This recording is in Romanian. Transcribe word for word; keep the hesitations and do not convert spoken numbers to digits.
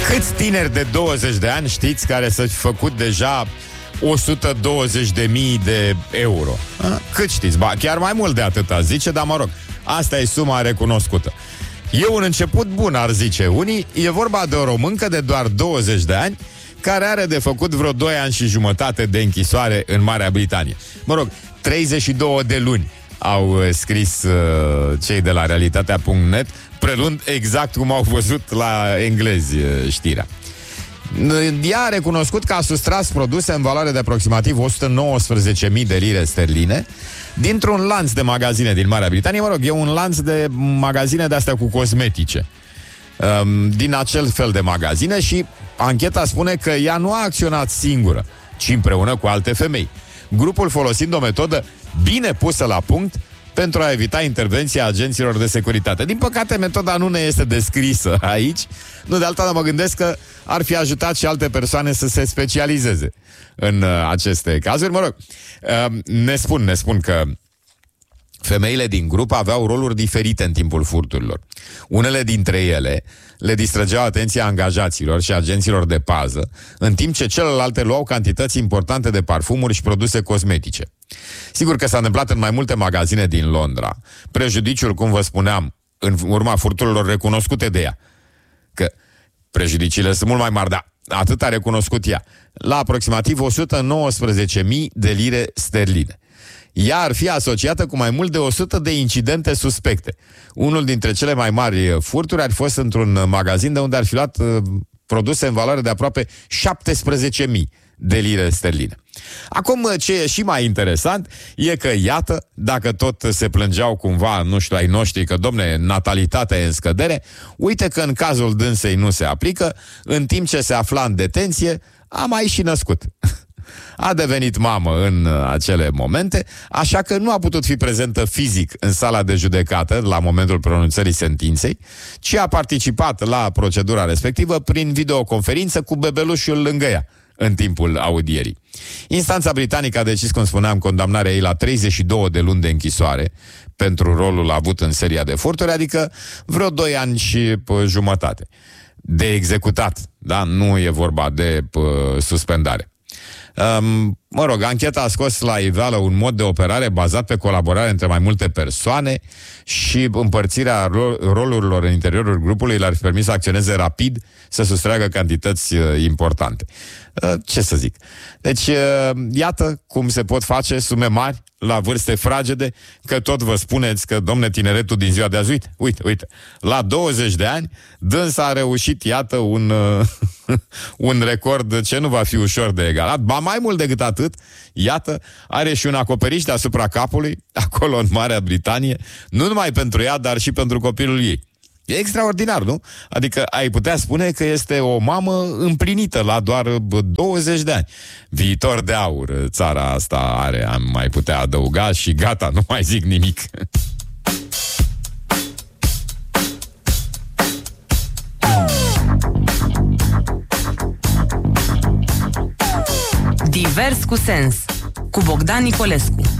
Câți tineri de douăzeci de ani știți care s-au făcut deja o sută douăzeci de mii de euro? A? Cât știți? Ba, chiar mai mult de atâta, zice, dar mă rog, asta e suma recunoscută. E un început bun, ar zice unii. E vorba de o româncă de doar douăzeci de ani care are de făcut vreo doi ani și jumătate de închisoare în Marea Britanie. Mă rog, treizeci și două de luni au scris uh, cei de la realitatea punct net, preluând exact cum au văzut la englezi uh, știrea. Ea a recunoscut că a sustras produse în valoare de aproximativ o sută nouăsprezece mii de lire sterline dintr-un lanț de magazine din Marea Britanie. Mă rog, e un lanț de magazine de-astea cu cosmetice, um, din acel fel de magazine, și ancheta spune că ea nu a acționat singură, ci împreună cu alte femei. Grupul folosind o metodă bine pusă la punct pentru a evita intervenția agenților de securitate. Din păcate, metoda nu ne este descrisă aici. Nu de alta, dar mă gândesc că ar fi ajutat și alte persoane să se specializeze în uh, aceste cazuri. Mă rog, uh, ne spun, ne spun că femeile din grup aveau roluri diferite în timpul furturilor. Unele dintre ele le distrăgeau atenția angajaților și agenților de pază, în timp ce celelalte luau cantități importante de parfumuri și produse cosmetice. Sigur că s-a întâmplat în mai multe magazine din Londra. Prejudiciul, cum vă spuneam, în urma furturilor recunoscute de ea, că prejudiciile sunt mult mai mari, dar atât a recunoscut ea, la aproximativ o sută nouăsprezece mii de lire sterline. Ea ar fi asociată cu mai mult de o sută de incidente suspecte. Unul dintre cele mai mari furturi ar fi fost într-un magazin de unde ar fi luat uh, produse în valoare de aproape șaptesprezece mii de lire sterline. Acum, ce e și mai interesant e că, iată, dacă tot se plângeau cumva, nu știu, ai noștri, că, domne, natalitatea e în scădere, uite că în cazul dânsei nu se aplică, în timp ce se afla în detenție, a mai și născut. A devenit mamă în acele momente, așa că nu a putut fi prezentă fizic în sala de judecată la momentul pronunțării sentinței, ci a participat la procedura respectivă prin videoconferință cu bebelușul lângă ea în timpul audierii. Instanța britanică a decis, cum spuneam, condamnarea ei la treizeci și două de luni de închisoare pentru rolul avut în seria de furturi, adică vreo doi ani și pă, jumătate de executat, da? Nu e vorba de pă, suspendare. Um, mă rog, ancheta a scos la iveală un mod de operare bazat pe colaborare între mai multe persoane și împărțirea ro- rolurilor în interiorul grupului le-ar fi permis să acționeze rapid, să sustragă cantități uh, importante. Uh, ce să zic? Deci, uh, iată cum se pot face sume mari la vârste fragede, că tot vă spuneți că, domne, tineretul din ziua de azi, uite, uite, uite, la douăzeci de ani, dânsa a reușit, iată, un, uh, un record ce nu va fi ușor de egalat. Ba mai mult decât atât, iată, are și un acoperiș deasupra capului, acolo în Marea Britanie, nu numai pentru ea, dar și pentru copilul ei. E extraordinar, nu? Adică ai putea spune că este o mamă împlinită la doar douăzeci de ani. Viitor de aur țara asta are, am mai putea adăuga și gata, nu mai zic nimic. Divers cu sens, cu Bogdan Nicolescu.